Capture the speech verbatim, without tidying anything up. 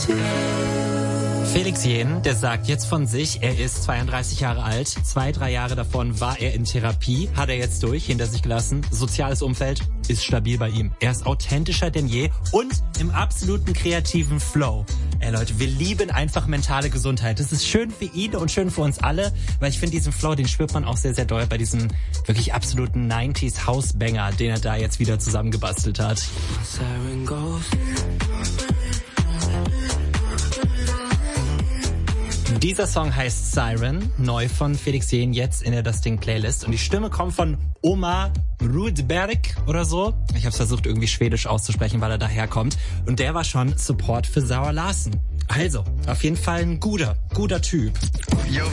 Felix Jähn, der sagt jetzt von sich, er ist zweiunddreißig Jahre alt, zwei, drei Jahre davon war er in Therapie, hat er jetzt durch, hinter sich gelassen, soziales Umfeld ist stabil bei ihm. Er ist authentischer denn je und im absoluten kreativen Flow. Ey Leute, wir lieben einfach mentale Gesundheit. Das ist schön für ihn und schön für uns alle, weil ich finde diesen Flow, den spürt man auch sehr, sehr doll bei diesem wirklich absoluten neunziger Hausbanger, den er da jetzt wieder zusammengebastelt hat. Dieser Song heißt Siren, neu von Felix Jähn, jetzt in der Das Ding Playlist. Und die Stimme kommt von Omar Rudberg oder so. Ich habe es versucht irgendwie schwedisch auszusprechen, weil er daherkommt. Und der war schon Support für Zara Larsson. Also, auf jeden Fall ein guter, guter Typ.